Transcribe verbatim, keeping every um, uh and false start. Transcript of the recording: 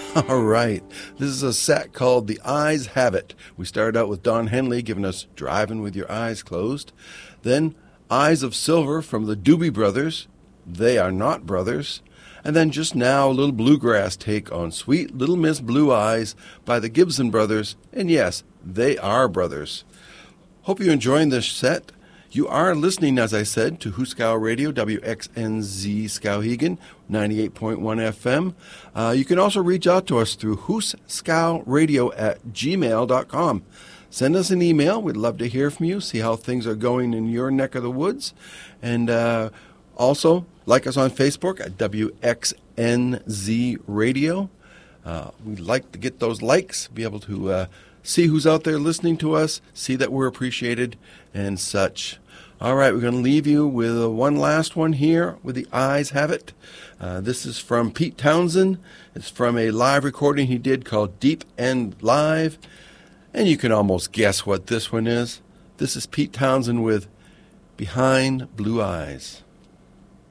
All right. This is a set called The Eyes Have It. We started out with Don Henley giving us Driving with Your Eyes Closed. Then Eyes of Silver from the Doobie Brothers. They Are Not Brothers. And then just now, a little bluegrass take on Sweet Little Miss Blue Eyes by the Gibson Brothers. And yes, they are brothers. Hope you're enjoying this set. You are listening, as I said, to Huskow Radio, W X N Z Skowhegan, ninety-eight point one F M. Uh, you can also reach out to us through huskowradio at gmail dot com. Send us an email. We'd love to hear from you, see how things are going in your neck of the woods. And uh, also, like us on Facebook at W X N Z Radio. Uh, we'd like to get those likes, be able to uh, see who's out there listening to us, see that we're appreciated, and such. All right, we're going to leave you with uh, one last one here with The Eyes Have It. Uh, this is from Pete Townsend. It's from a live recording he did called Deep End Live. And you can almost guess what this one is. This is Pete Townsend with Behind Blue Eyes.